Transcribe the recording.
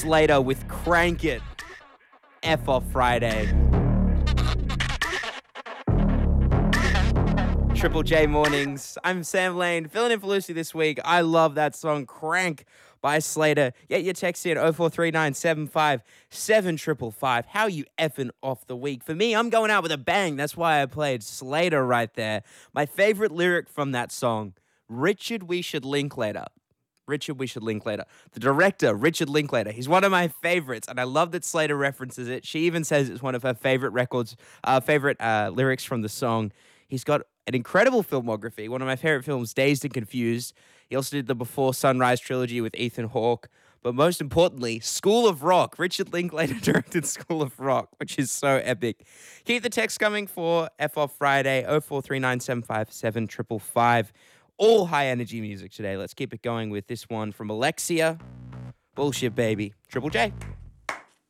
Slater with Crank It. F Off Friday. Triple J Mornings. I'm Sam Lane, filling in for Lucy this week. I love that song, Crank by Slater. Get your text in 043975 How you effing off the week? For me, I'm going out with a bang. That's why I played Slater right there. My favorite lyric from that song, Richard, we should link later. Richard, we should link later. The director, Richard Linklater, he's one of my favorites, and I love that Slater references it. She even says it's one of her favorite lyrics from the song. He's got an incredible filmography. One of my favorite films, Dazed and Confused. He also did the Before Sunrise trilogy with Ethan Hawke. But most importantly, School of Rock. Richard Linklater directed School of Rock, which is so epic. Keep the text coming for F Off Friday, 043975 All high energy music today. Let's keep it going with this one from Alexia. Bullshit, baby. Triple J.